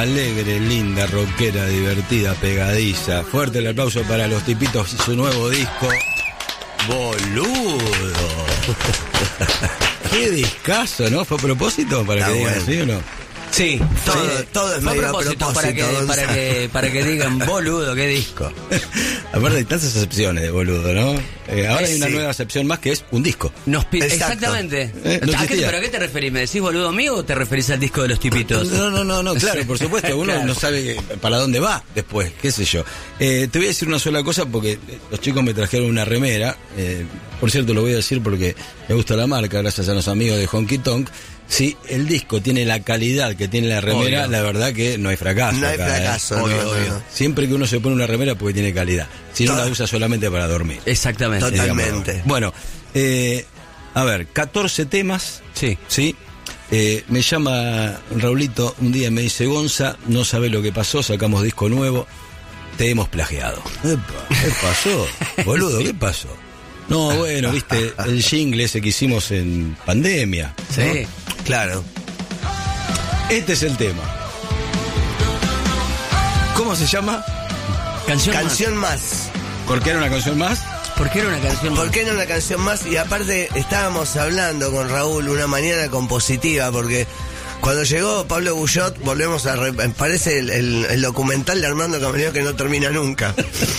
alegre, linda, rockera, divertida, pegadiza. Fuerte el aplauso para Los Tipitos y su nuevo disco, Boludo. Qué discazo, ¿no? ¿Fue a propósito para que digan así o no? Sí, todo es medio a propósito para que digan, boludo, qué disco. Aparte hay tantas acepciones de boludo, ¿no? Ahora hay una nueva acepción más que es un disco. Exactamente. No ¿Pero a qué te referís? ¿Me decís boludo mío o te referís al disco de Los Tipitos? No, claro, por supuesto, uno no sabe para dónde va después, qué sé yo. Te voy a decir una sola cosa porque los chicos me trajeron una remera, por cierto lo voy a decir porque me gusta la marca, gracias a los amigos de Honky Tonk. Si el disco tiene la calidad que tiene la remera, la verdad que no hay fracaso. No hay fracaso, obvio. Siempre que uno se pone una remera porque tiene calidad. Si no la usa solamente para dormir. Exactamente. Totalmente. Bueno, a ver, 14 temas. Sí. Me llama Raulito un día y me dice, Gonza, no sabés lo que pasó, sacamos disco nuevo, te hemos plagiado. Epa, ¿qué pasó? Boludo, ¿qué pasó? No, bueno, viste, el jingle ese que hicimos en pandemia. Sí, ¿no? Claro. Este es el tema. ¿Cómo se llama? Canción más. ¿Por qué era una canción más? ¿Por qué era una canción más? Porque era una canción más y aparte estábamos hablando con Raúl una mañana compositiva porque cuando llegó Pablo Guyot volvemos a... parece el documental de Armando Camarero que no termina nunca.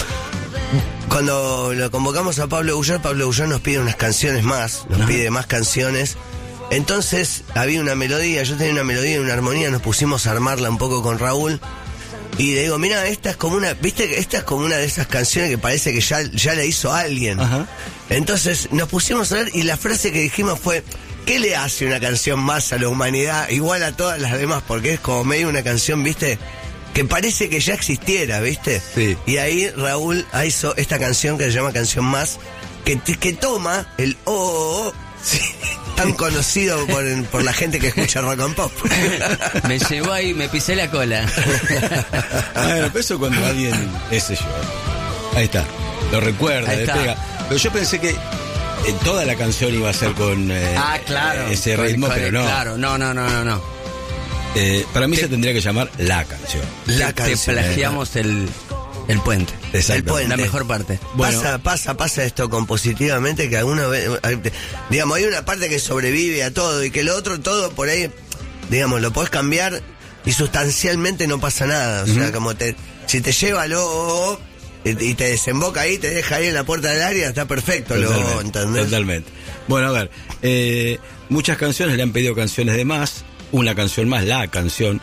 Cuando lo convocamos a Pablo Guyot nos pide unas canciones más, nos pide más canciones. Entonces había una melodía, yo tenía una melodía y una armonía, nos pusimos a armarla un poco con Raúl. Y le digo, mira, esta es como una, viste que esta es como una de esas canciones que parece que ya la hizo alguien. Ajá. Entonces nos pusimos a ver y la frase que dijimos fue, ¿qué le hace una canción más a la humanidad igual a todas las demás? Porque es como medio una canción, viste, que parece que ya existiera, ¿viste? Sí. Y ahí Raúl hizo esta canción que se llama Canción Más, que toma el sí, tan conocido por la gente que escucha rock and pop. Me llevó ahí, me pisé la cola. Bueno, pero eso cuando alguien, ese yo. Ahí está, lo recuerda, le pega. Pero yo pensé que toda la canción iba a ser con claro, ese ritmo, pero no. Claro, no. Para mí se tendría que llamar la canción. Te plagiamos el puente. Exacto. El puente. La mejor parte. Bueno, pasa esto compositivamente que alguna vez, digamos, hay una parte que sobrevive a todo y que lo otro todo por ahí, digamos, lo podés cambiar y sustancialmente no pasa nada. O sea, como si te lleva lo y te desemboca ahí, te deja ahí en la puerta del área, está perfecto. ¿Entendés? Totalmente. Bueno, a ver, muchas canciones le han pedido canciones de más. Una canción más, la canción.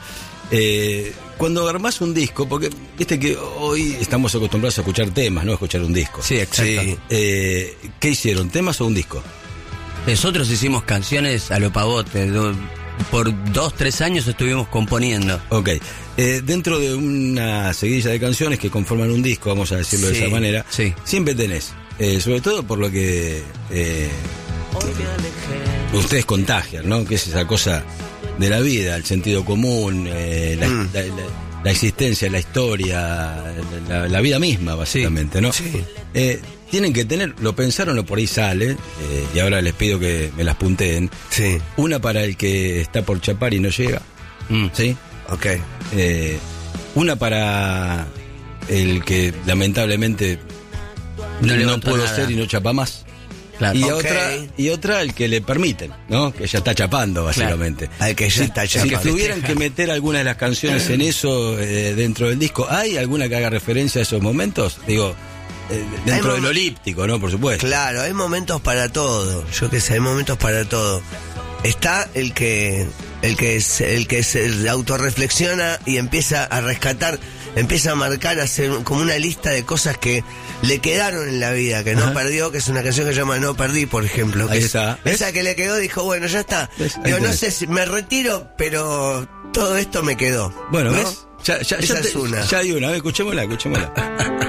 Cuando armás un disco, porque viste que hoy estamos acostumbrados a escuchar temas, no a escuchar un disco. Sí, exacto. Sí. ¿Qué hicieron? ¿Temas o un disco? Nosotros hicimos canciones a lo pavote. Por 2-3 años estuvimos componiendo. Ok. Dentro de una seguidilla de canciones que conforman un disco, vamos a decirlo de esa manera, siempre tenés, sobre todo por lo que ustedes contagian, ¿no? Que es esa cosa de la vida, el sentido común, la existencia, la historia, la vida misma, básicamente, ¿no? Sí. Tienen que tener, lo pensaron o por ahí sale, y ahora les pido que me las punteen. Sí. Una para el que está por chapar y no llega. ¿Sí? Ok. Una para el que lamentablemente no puedo ser y no chapa más. Claro. Y otra el que le permiten, ¿no? Que ya está chapando, básicamente. Claro. Al que ya está chapando. Si tuvieran que meter alguna de las canciones en eso dentro del disco, ¿hay alguna que haga referencia a esos momentos? Digo, dentro del olíptico, ¿no? Por supuesto. Claro, hay momentos para todo. Yo qué sé, hay momentos para todo. Está el que se autorreflexiona y empieza a rescatar, empieza a marcar, a hacer como una lista de cosas que le quedaron en la vida, que no perdió, que es una canción que se llama No Perdí, por ejemplo. Ahí está. Esa que le quedó, dijo, bueno, ya está. Digo, no sé si me retiro, pero todo esto me quedó. Bueno, ¿no? ¿ves? Ya es una. Ya hay una, escuchémosla.